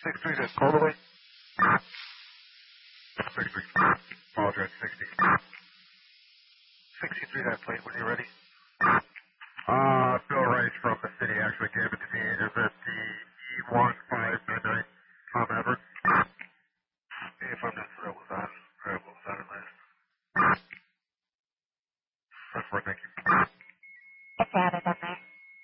63, that's call away. 63. Apologize, 60. 63, that plate, when you're ready. Bill Rice from the city actually gave it to me. Is it the E1599 Tom Everett? If I'm not sure, was on. What was on it last? That's right, thank you.